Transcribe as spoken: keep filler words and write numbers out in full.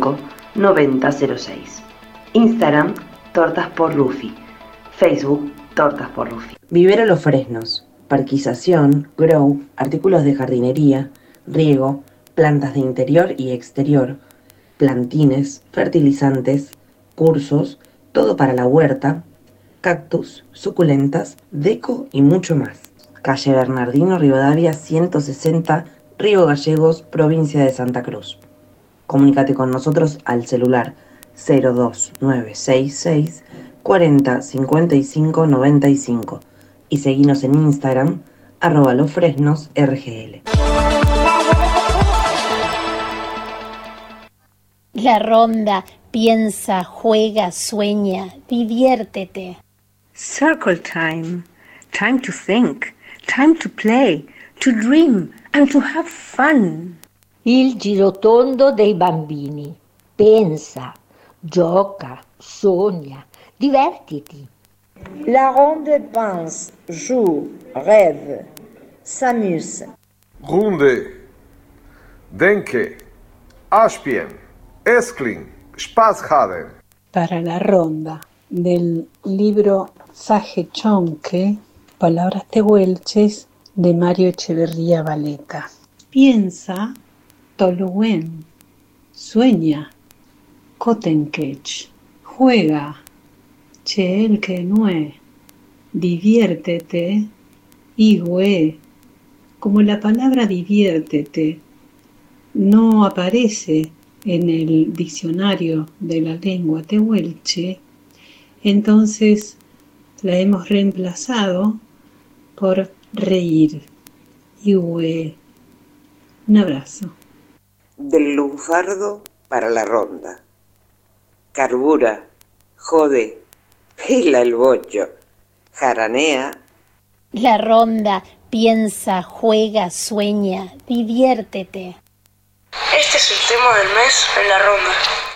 noventa cero seis. Instagram, Tortas por Rufi. Facebook, Tortas por Rufi. Vivero Los Fresnos. Parquización, grow, artículos de jardinería, riego, plantas de interior y exterior, plantines, fertilizantes, cursos, todo para la huerta, cactus, suculentas, deco y mucho más. Calle Bernardino Rivadavia ciento sesenta, Río Gallegos, provincia de Santa Cruz. Comunícate con nosotros al celular cero dos nueve seis seis cuarenta cincuenta y cinco noventa y cinco y seguinos en Instagram arroba losfresnos rgl. La ronda, piensa, juega, sueña, diviértete. Circle time, time to think, time to play, to dream and to have fun. Il girotondo dei bambini. Pensa, gioca, sogna, divertiti. La ronde pense, joue, rêve, s'amuse. Runde, denke, aspien, esklin, Spaß haben. Para la ronda del libro Saje Chonque, Palabras Tehuelches, de Mario Echeverría Valeta. Piensa, Toluen, sueña, Cotenquech, juega, Cheelkenue, diviértete, Igüe. Como la palabra diviértete no aparece en el diccionario de la lengua tehuelche, entonces la hemos reemplazado por reír. Igüe. Un abrazo. Del lunfardo para la ronda. Carbura, jode, pela el bocho, jaranea. La ronda, piensa, juega, sueña, diviértete. Este es el tema del mes en la ronda.